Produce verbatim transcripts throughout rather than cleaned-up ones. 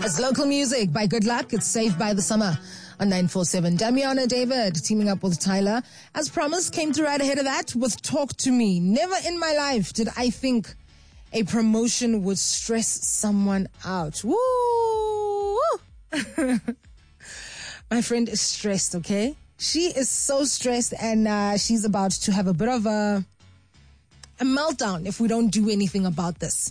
It's local music by Good Luck. It's Saved by the Summer on nine four seven. Damiana David teaming up with Tyler. As promised, came through right ahead of that with Talk to Me. Never in my life did I think a promotion would stress someone out. Woo! My friend is stressed, okay? She is so stressed, and uh, she's about to have a bit of a, a meltdown if we don't do anything about this.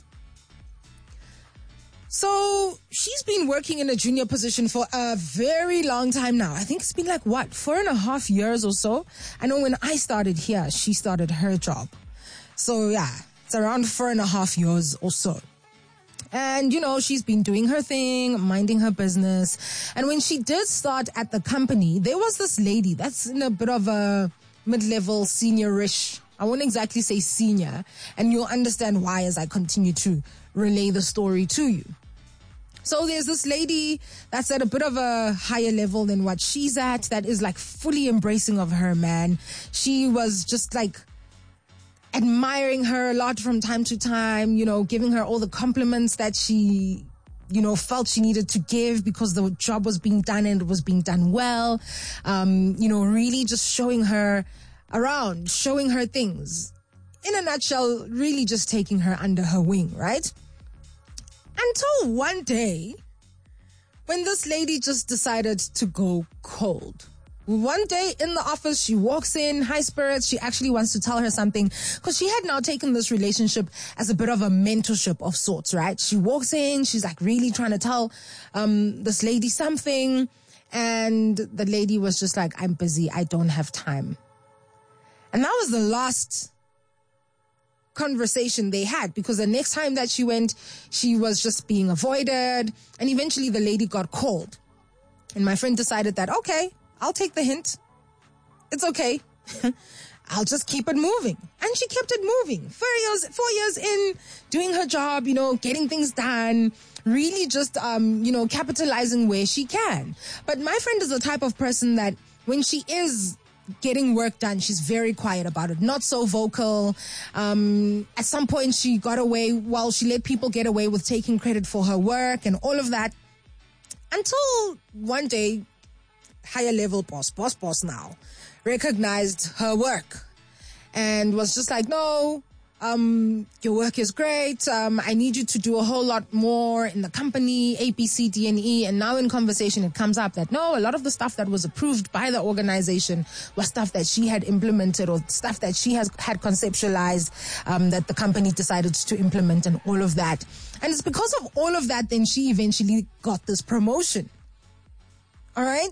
So she's been working in a junior position for a very long time now. I think it's been like, what, four and a half years or so? I know when I started here, she started her job. So yeah, it's around four and a half years or so. And, you know, she's been doing her thing, minding her business. And when she did start at the company, there was this lady that's in a bit of a mid-level, senior-ish. I won't exactly say senior. And you'll understand why as I continue to relay the story to you. So there's this lady that's at a bit of a higher level than what she's at, that is like fully embracing of her man. She was just like admiring her a lot from time to time, you know, giving her all the compliments that she, you know, felt she needed to give because the job was being done and it was being done well. Um, you know, really just showing her around, showing her things. In a nutshell, really just taking her under her wing, right? Until one day, when this lady just decided to go cold. One day in the office, she walks in, high spirits. She actually wants to tell her something because she had now taken this relationship as a bit of a mentorship of sorts, right? She walks in, she's like really trying to tell um, this lady something. And the lady was just like, I'm busy, I don't have time. And that was the last conversation they had, because the next time that she went, she was just being avoided, and eventually the lady got called. And my friend decided that, okay, I'll take the hint. It's okay. I'll just keep it moving. And she kept it moving. Four years, four years in, doing her job, you know, getting things done, really just, um, you know, capitalizing where she can. But my friend is the type of person that when she is getting work done, she's very quiet about it, not so vocal. Um, at some point she got away, well, she let people get away with taking credit for her work and all of that. Until one day, higher level boss, boss, boss now, recognized her work and was just like, no, um, your work is great. Um, I need you to do a whole lot more in the company, A, B, C, D, and E. And now in conversation, it comes up that no, a lot of the stuff that was approved by the organization was stuff that she had implemented or stuff that she has had conceptualized, um, that the company decided to implement and all of that. And it's because of all of that, then she eventually got this promotion. All right.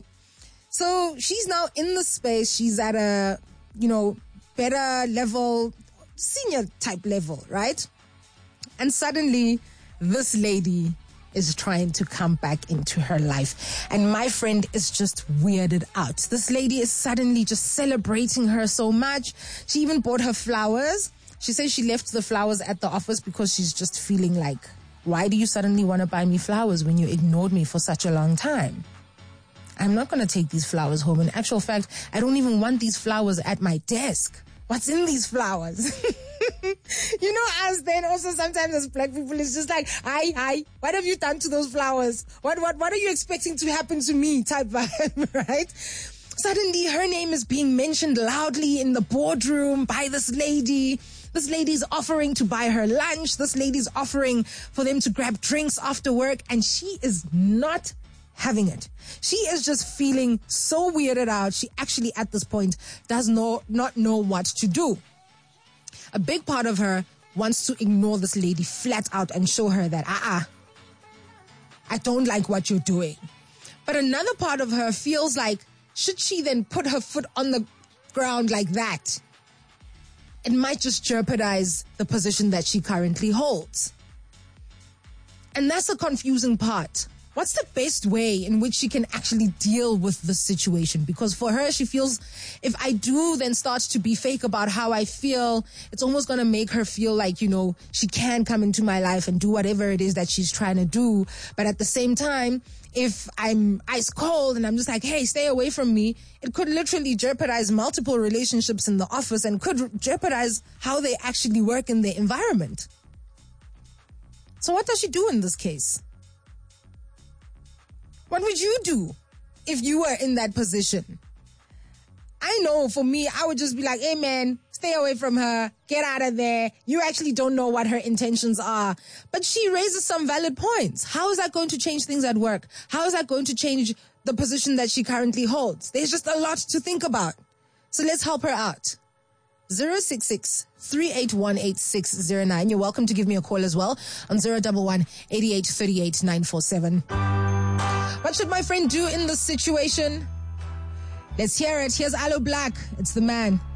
So she's now in the space. She's at a, you know, better level, senior type level, right? And suddenly this lady is trying to come back into her life. And my friend is just weirded out. This lady is suddenly just celebrating her so much. She even bought her flowers. She says she left the flowers at the office because she's just feeling like, why do you suddenly want to buy me flowers when you ignored me for such a long time? I'm not going to take these flowers home. In actual fact, I don't even want these flowers at my desk. What's in these flowers? You know, us then also sometimes as black people, it's just like, hi, hi, what have you done to those flowers? What, what, what are you expecting to happen to me type vibe, right? Suddenly her name is being mentioned loudly in the boardroom by this lady. This lady's offering to buy her lunch. This lady's offering for them to grab drinks after work. And she is not having it. She is just feeling so weirded out. She actually at this point does no, not know what to do. A big part of her wants to ignore this lady flat out and show her that, uh-uh, I don't like what you're doing. But another part of her feels like, should she then put her foot on the ground like that, it might just jeopardize the position that she currently holds. And that's the confusing part. What's the best way in which she can actually deal with the situation? Because for her, she feels if I do then start to be fake about how I feel, it's almost going to make her feel like, you know, she can come into my life and do whatever it is that she's trying to do. But at the same time, if I'm ice cold and I'm just like, hey, stay away from me, it could literally jeopardize multiple relationships in the office and could jeopardize how they actually work in their environment. So what does she do in this case? What would you do if you were in that position? I know for me, I would just be like, hey man, stay away from her, get out of there. You actually don't know what her intentions are. But she raises some valid points. How is that going to change things at work? How is that going to change the position that she currently holds? There's just a lot to think about. So let's help her out. zero six six, three eight one, eight six zero nine. You're welcome to give me a call as well on zero one one, eight eight three eight, nine four seven. What should my friend do in this situation? Let's hear it. Here's Aloe Black. It's the man.